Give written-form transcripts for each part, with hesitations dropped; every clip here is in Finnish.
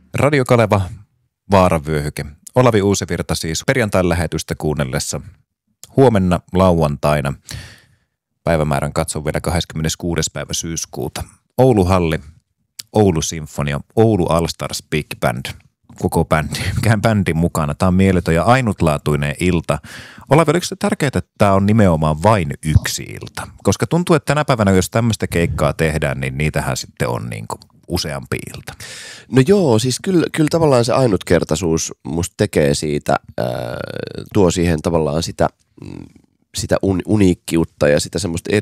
Radio Kaleva, Vaaravyöhyke. Olavi Uusivirta siis perjantain lähetystä kuunnellessa huomenna lauantaina. Päivämäärän katson vielä 26. päivä syyskuuta. Oulu Halli, Oulu Sinfonia, Oulu All Stars Big Band. Koko bändi, mikään bändin mukana. Tämä on mieletön ja ainutlaatuinen ilta. Olavi, oliko se tärkeää, että tämä on nimenomaan vain yksi ilta? Koska tuntuu, että tänä päivänä, jos tämmöistä keikkaa tehdään, niin niitähän sitten on niin kuin useampi ilta. No joo, siis kyllä tavallaan se ainutkertaisuus musta tekee siitä, tuo siihen tavallaan sitä uniikkiutta ja sitä semmoista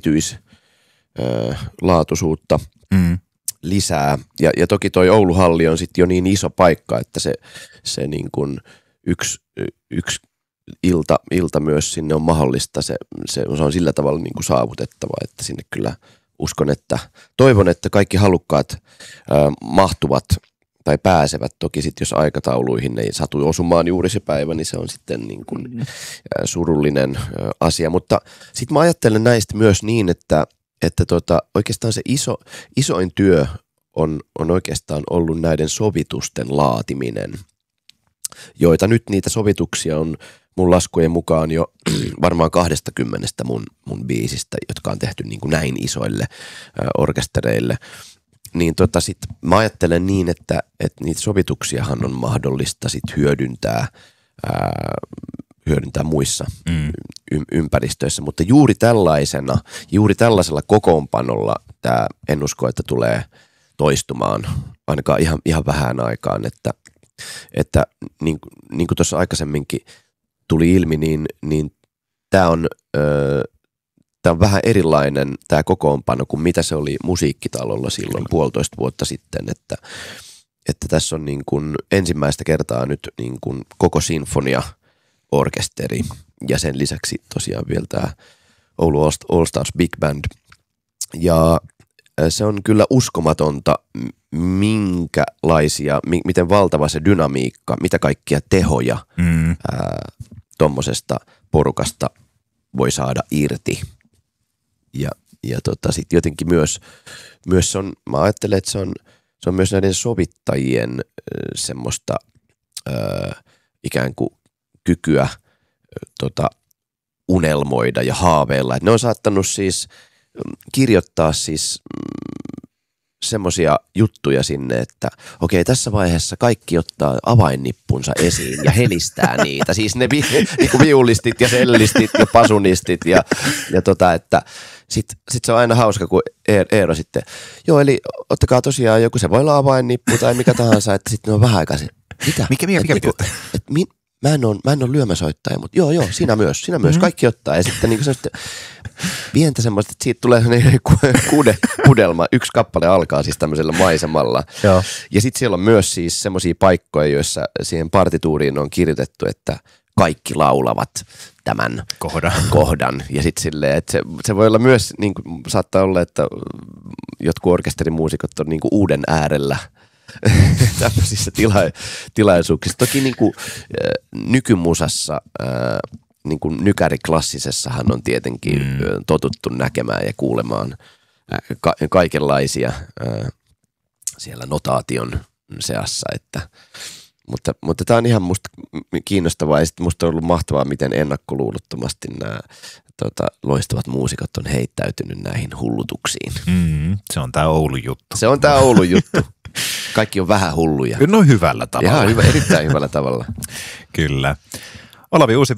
erityislaatuisuutta lisää. Ja toki toi Oulu Halli on sitten jo niin iso paikka, että se niin kuin yksi ilta myös sinne on mahdollista. Se on sillä tavalla niin kuin saavutettava, että sinne kyllä toivon, että kaikki halukkaat mahtuvat tai pääsevät. Toki sitten jos aikatauluihin ei satu osumaan juuri se päivä, niin se on sitten niin kuin surullinen asia. Mutta sitten mä ajattelen näistä myös niin, että oikeastaan se isoin työ on oikeastaan ollut näiden sovitusten laatiminen, joita nyt niitä sovituksia on mun laskujen mukaan jo varmaan 20 mun biisistä, jotka on tehty niin kuin näin isoille orkestereille. Niin sit mä ajattelen niin, että niitä sovituksiahan on mahdollista sit hyödyntää muissa ympäristöissä, mutta juuri tällaisella kokoonpanolla tämä en usko, että tulee toistumaan ainakaan ihan vähän aikaan, että niin kuin tuossa aikaisemminkin tuli ilmi, niin tämä on vähän erilainen tämä kokoonpano kuin mitä se oli Musiikkitalolla silloin 1,5 vuotta sitten, että tässä on niin kuin ensimmäistä kertaa nyt niin kuin koko sinfonia-orkesteri ja sen lisäksi tosiaan vielä tämä Oulu All Stars Big Band. Ja se on kyllä uskomatonta, miten valtava se dynamiikka, mitä kaikkia tehoja tuommoisesta porukasta voi saada irti. Ja sitten jotenkin myös se on, mä ajattelen, että se on myös näiden sovittajien semmoista ikään kuin kykyä unelmoida ja haaveilla. Et ne on saattanut siis kirjoittaa siis semmoisia juttuja sinne, että okei, tässä vaiheessa kaikki ottaa avainnippunsa esiin ja helistää niitä. Siis ne niinku viulistit ja sellistit ja pasunistit ja että sit se on aina hauska, kun Eero sitten, joo, eli ottakaa tosiaan joku, se voi olla avainnippu tai mikä tahansa, että sitten ne on vähän aikaa se, mitä? Mikä? Mä en ole lyömäsoittaja, mutta joo, sinä myös, kaikki ottaa. Ja sitten niin semmoista pientä semmoista, että siitä tulee kudelma, yksi kappale alkaa siis tämmöisellä maisemalla. Joo. Ja sitten siellä on myös siis semmoisia paikkoja, joissa siihen partituuriin on kirjoitettu, että kaikki laulavat tämän kohdan. Ja sitten silleen, että se voi olla myös, niin kuin, saattaa olla, että jotkut orkesterimuusikot on niin kuin uuden äärellä tämmöisissä tilaisuuksissa. Toki niin kuin, nykymusassa, niin kuin nykäriklassisessahan on tietenkin totuttu näkemään ja kuulemaan kaikenlaisia siellä notaation seassa. Mutta tämä on ihan musta kiinnostavaa ja sitten musta on ollut mahtavaa, miten ennakkoluulottomasti nämä loistavat muusikot on heittäytynyt näihin hullutuksiin. Se on tämä Oulun juttu. Kaikki on vähän hulluja. No hyvällä tavalla. Ihan erittäin hyvällä tavalla. Kyllä. Olavi Uusivirta.